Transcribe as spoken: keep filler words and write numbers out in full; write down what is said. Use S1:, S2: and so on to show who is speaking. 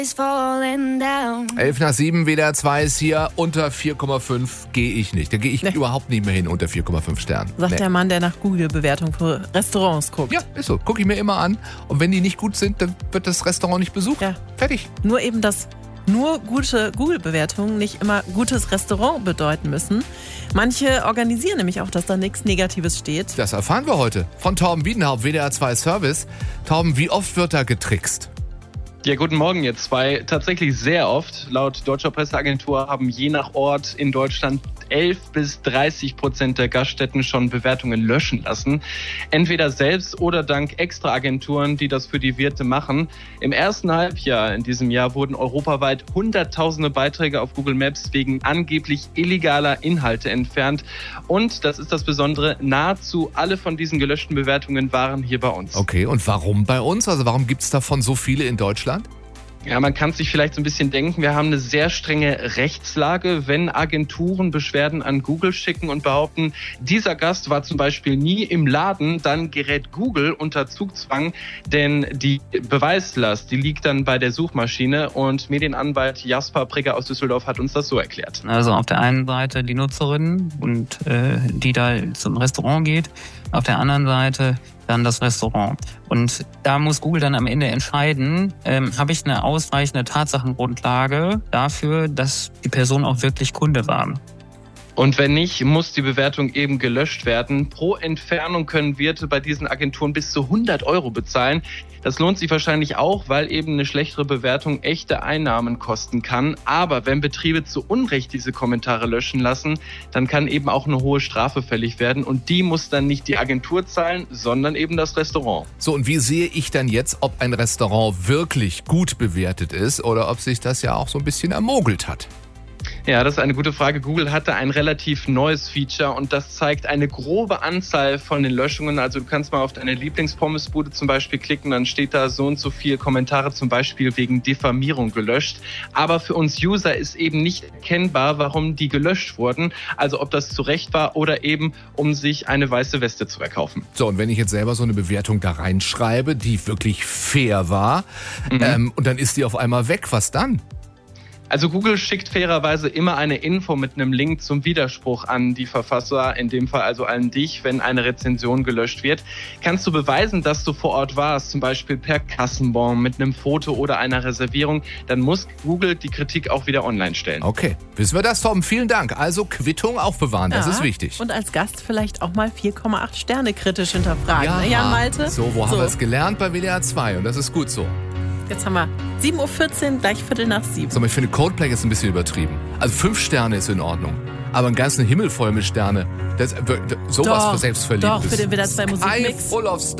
S1: elf nach sieben, W D R zwei ist hier. Unter vier Komma fünf gehe ich nicht. Da gehe ich nee. überhaupt nicht mehr hin unter vier Komma fünf Sternen.
S2: Sagt
S1: nee.
S2: der Mann, der nach Google-Bewertung für Restaurants guckt.
S1: Ja, ist so. Gucke ich mir immer an. Und wenn die nicht gut sind, dann wird das Restaurant nicht besucht.
S2: Ja.
S1: Fertig.
S2: Nur eben, dass nur gute Google-Bewertungen nicht immer gutes Restaurant bedeuten müssen. Manche organisieren nämlich auch, dass da nichts Negatives steht.
S1: Das erfahren wir heute von Torben Wiedenhaupt, W D R zwei Service. Torben, wie oft wird da getrickst?
S3: Ja, guten Morgen, ihr zwei. Tatsächlich sehr oft. Laut Deutscher Presseagentur haben je nach Ort in Deutschland elf bis dreißig Prozent der Gaststätten schon Bewertungen löschen lassen. Entweder selbst oder dank Extraagenturen, die das für die Wirte machen. Im ersten Halbjahr in diesem Jahr wurden europaweit hunderttausende Beiträge auf Google Maps wegen angeblich illegaler Inhalte entfernt. Und, das ist das Besondere, nahezu alle von diesen gelöschten Bewertungen waren hier bei uns.
S1: Okay, und warum bei uns? Also warum gibt es davon so viele in Deutschland?
S3: Ja, man kann sich vielleicht so ein bisschen denken, wir haben eine sehr strenge Rechtslage, wenn Agenturen Beschwerden an Google schicken und behaupten, dieser Gast war zum Beispiel nie im Laden, dann gerät Google unter Zugzwang, denn die Beweislast, die liegt dann bei der Suchmaschine und Medienanwalt Jasper Prigger aus Düsseldorf hat uns das so erklärt.
S4: Also auf der einen Seite die Nutzerin, und äh, die da zum Restaurant geht, auf der anderen Seite dann das Restaurant. Und da muss Google dann am Ende entscheiden, ähm, habe ich eine ausreichende Tatsachengrundlage dafür, dass die Person auch wirklich Kunde war.
S3: Und wenn nicht, muss die Bewertung eben gelöscht werden. Pro Entfernung können Wirte bei diesen Agenturen bis zu hundert Euro bezahlen. Das lohnt sich wahrscheinlich auch, weil eben eine schlechtere Bewertung echte Einnahmen kosten kann. Aber wenn Betriebe zu Unrecht diese Kommentare löschen lassen, dann kann eben auch eine hohe Strafe fällig werden. Und die muss dann nicht die Agentur zahlen, sondern eben das Restaurant.
S1: So, und wie sehe ich dann jetzt, ob ein Restaurant wirklich gut bewertet ist oder ob sich das ja auch so ein bisschen ermogelt hat?
S3: Ja, das ist eine gute Frage. Google hatte ein relativ neues Feature und das zeigt eine grobe Anzahl von den Löschungen. Also du kannst mal auf deine Lieblingspommesbude zum Beispiel klicken, dann steht da so und so viele Kommentare zum Beispiel wegen Diffamierung gelöscht. Aber für uns User ist eben nicht erkennbar, warum die gelöscht wurden. Also ob das zu Recht war oder eben, um sich eine weiße Weste zu erkaufen.
S1: So, und wenn ich jetzt selber so eine Bewertung da reinschreibe, die wirklich fair war, mhm. ähm, und dann ist die auf einmal weg, was dann?
S3: Also Google schickt fairerweise immer eine Info mit einem Link zum Widerspruch an die Verfasser, in dem Fall also an dich, wenn eine Rezension gelöscht wird. Kannst du beweisen, dass du vor Ort warst, zum Beispiel per Kassenbon mit einem Foto oder einer Reservierung, dann muss Google die Kritik auch wieder online stellen.
S1: Okay, wissen wir das, Torben? Vielen Dank. Also Quittung aufbewahren, das
S2: ja,
S1: ist wichtig.
S2: Und als Gast vielleicht auch mal vier Komma acht Sterne kritisch hinterfragen.
S1: Ja,
S2: ja Malte?
S1: So, wo so. haben wir es gelernt? Bei W D R zwei und das ist gut so.
S2: Jetzt haben wir sieben Uhr vierzehn, gleich Viertel nach sieben.
S1: So, ich finde Coldplay ist ein bisschen übertrieben. Also fünf Sterne ist in Ordnung. Aber einen ganzen Himmel voll mit Sterne, das, sowas
S2: doch,
S1: für Selbstverliebtes.
S2: Doch, für den W D R zwei Musikmix.
S1: Full of Stars.